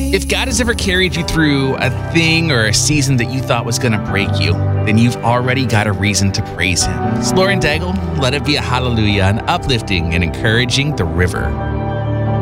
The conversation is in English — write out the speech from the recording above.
If God has ever carried you through a thing or a season that you thought was going to break you, then you've already got a reason to praise Him. It's Lauren Daigle. Let it be a hallelujah, an uplifting and encouraging the river.